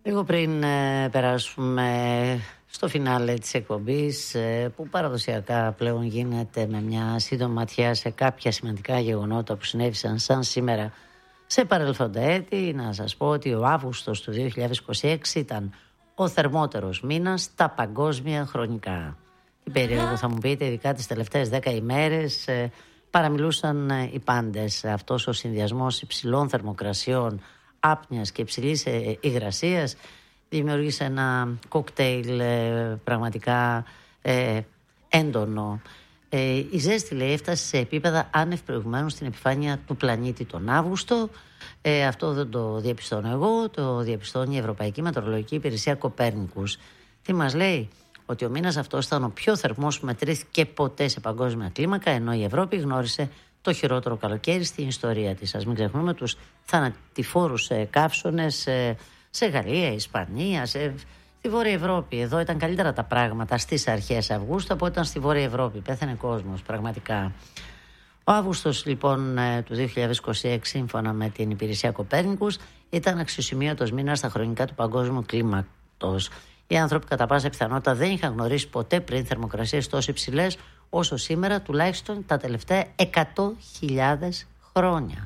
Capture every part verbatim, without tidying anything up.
Λίγο πριν ε, περάσουμε στο φινάλε της εκπομπής, ε, που παραδοσιακά πλέον γίνεται με μια σύντομη ματιά σε κάποια σημαντικά γεγονότα που συνέβησαν σαν σήμερα σε παρελθόντα έτη, να σας πω ότι ο Αύγουστος του δύο χιλιάδες είκοσι έξι ήταν ο θερμότερος μήνας στα παγκόσμια χρονικά. Την περίοδο, θα μου πείτε, ειδικά τις τελευταίες δέκα ημέρες, ε, παραμιλούσαν ε, οι πάντες. Αυτός ο συνδυασμός υψηλών θερμοκρασιών, άπνοιας και υψηλής ε, υγρασίας δημιούργησε ένα κοκτέιλ ε, πραγματικά ε, έντονο. Ε, η ζέστη, λέει, έφτασε σε επίπεδα άνευ προηγουμένου στην επιφάνεια του πλανήτη τον Αύγουστο. Ε, αυτό δεν το διαπιστώνω εγώ, το διαπιστώνει η Ευρωπαϊκή Μετεωρολογική Υπηρεσία Κοπέρνικους. Τι μας λέει? Ότι ο μήνας αυτός ήταν ο πιο θερμός που μετρήθηκε ποτέ σε παγκόσμια κλίμακα, ενώ η Ευρώπη γνώρισε το χειρότερο καλοκαίρι στην ιστορία της. Ας μην ξεχνούμε τους θανατηφόρους ε, καύσωνες ε, σε Γαλλία, Ισπανία, σε... στη Βόρεια Ευρώπη. Εδώ ήταν καλύτερα τα πράγματα στις αρχές Αυγούστου από όταν στη Βόρεια Ευρώπη. Πέθανε κόσμος, πραγματικά. Ο Αύγουστος, λοιπόν, του δύο χιλιάδες είκοσι έξι, σύμφωνα με την Υπηρεσία Κοπέρνικους, ήταν αξιοσημείωτος μήνας στα χρονικά του παγκόσμιου κλίματος. Οι άνθρωποι κατά πάσα πιθανότητα δεν είχαν γνωρίσει ποτέ πριν θερμοκρασίες τόσο υψηλές όσο σήμερα, τουλάχιστον τα τελευταία εκατό χιλιάδες χρόνια.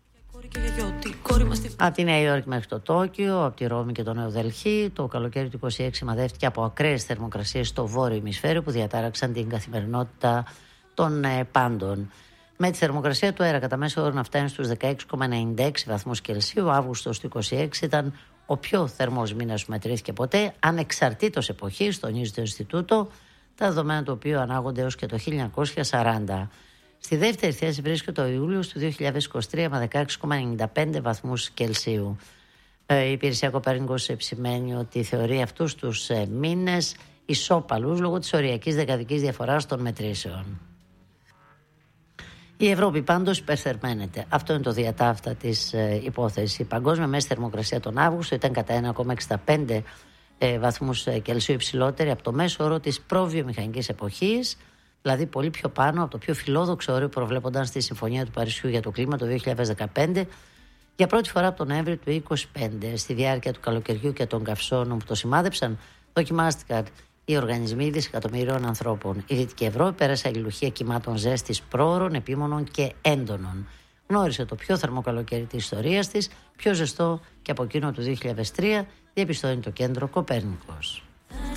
Από τη Νέα Υόρκη μέχρι το Τόκιο, από τη Ρώμη και το Νέο Δελχή, το καλοκαίρι του είκοσι έξι μαδεύτηκε από ακραίες θερμοκρασίες στο βόρειο ημισφαίριο που διατάραξαν την καθημερινότητα των ε, πάντων. Με τη θερμοκρασία του αέρα κατά μέσο όρο να φτάνει στους δεκαέξι κόμμα ενενήντα έξι βαθμούς Κελσίου, ο Αύγουστος του είκοσι έξι ήταν ο πιο θερμός μήνας που μετρήθηκε ποτέ, ανεξαρτήτως εποχής, τονίζει το Ινστιτούτο, τα δεδομένα του οποίου ανάγονται έως και το χίλια εννιακόσια σαράντα. Στη δεύτερη θέση βρίσκεται ο Ιούλιος του δύο χιλιάδες είκοσι τρία με δεκαέξι κόμμα ενενήντα πέντε βαθμούς Κελσίου. Η Υπηρεσία Κοπέρνικους επισημαίνει ότι θεωρεί αυτούς τους μήνες ισόπαλους λόγω της οριακής δεκαδικής διαφοράς των μετρήσεων. Η Ευρώπη πάντως υπερθερμαίνεται. Αυτό είναι το διατάφτα της ε, υπόθεσης. Η παγκόσμια μέση θερμοκρασία τον Αύγουστο ήταν κατά ένα κόμμα εξήντα πέντε ε, βαθμούς Κελσίου υψηλότερη από το μέσο όρο της προβιομηχανικής εποχής, δηλαδή πολύ πιο πάνω από το πιο φιλόδοξο όριο που προβλέπονταν στη Συμφωνία του Παρισιού για το κλίμα το δύο χιλιάδες δεκαπέντε. Για πρώτη φορά από τον Νοέμβριο του είκοσι πέντε, στη διάρκεια του καλοκαιριού και των καυσώνων που το σημάδεψαν, δοκιμάστηκαν οι οργανισμοί δισεκατομμύριων ανθρώπων. Η Δυτική Ευρώπη πέρασε αλληλουχία κυμάτων ζέστης πρόωρων, επίμονων και έντονων. Γνώρισε το πιο θερμό καλοκαίρι της ιστορίας της, πιο ζεστό και από εκείνο του δύο χιλιάδες τρία, διαπιστώνει το κέντρο Κοπέρνικος.